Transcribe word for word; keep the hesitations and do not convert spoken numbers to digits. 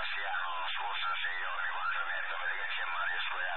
Seattle, school associate, you know, everyone from it, over the H M money square.